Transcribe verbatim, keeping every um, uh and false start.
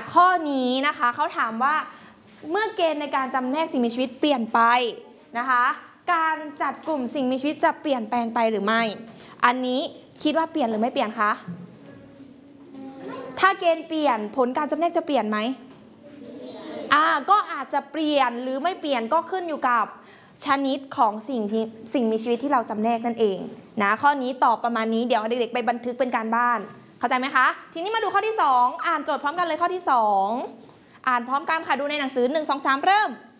ข้อนี้นะคะเขาถามว่าเมื่อเกณฑ์ในการจำแนกสิ่งมีชีวิตเปลี่ยนไปนะคะการจัดกลุ่มสิ่งมีชีวิตจะเปลี่ยนแปลงไปหรือไม่อันนี้คิดว่าเปลี่ยนหรือไม่เปลี่ยนคะถ้าเกณฑ์เปลี่ยนผลการจำแนกจะเปลี่ยนไหมอ่าก็อาจจะเปลี่ยนหรือไม่เปลี่ยนก็ขึ้นอยู่กับชนิดของสิ่งที่สิ่งมีชีวิตที่เราจำแนกนั่นเองนะข้อนี้ตอบประมาณนี้เดี๋ยวเด็กๆไปบันทึกเป็นการบ้านเข้าใจไหมคะทีนี้มาดูข้อที่สองอ่านโจทย์พร้อมกันเลยข้อที่สองอ่านพร้อมกันค่ะดูในหนังสือหนึ่ง สอง สามเริ่ม